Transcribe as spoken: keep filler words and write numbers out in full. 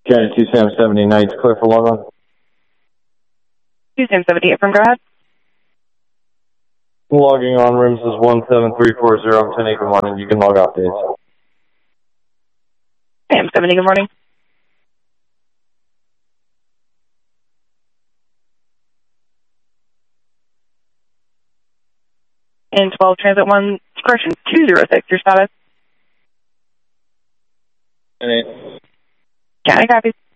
County two Sam seventy-nine, clear for log on. two Sam seventy-eight from, go ahead. Logging on, rooms is one seven three four zero, ten eight, good morning. You can log off, days. Sam seventy, good morning. And twelve Transit one, correction, two zero six, your status. ten eight. County copies.